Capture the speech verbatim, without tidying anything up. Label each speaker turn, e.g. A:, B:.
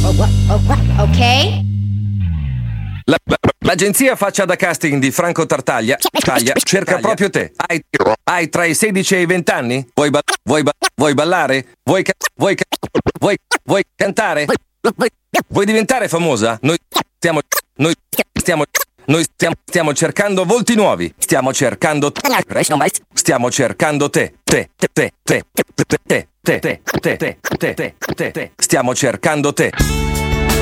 A: Ok?
B: La, la, l'agenzia Faccia da Casting di Franco Tartaglia Taglia, cerca Taglia. proprio te. Hai, hai tra i sedici e i venti anni? Vuoi, ba- vuoi, ba- vuoi ballare? Vuoi, ca- vuoi, ca- vuoi, vuoi cantare? Vuoi diventare famosa? Noi stiamo noi stiamo noi stiamo, stiamo cercando volti nuovi. Stiamo cercando te. Stiamo cercando te. Te te te te te te te te te te te te te. Stiamo cercando te.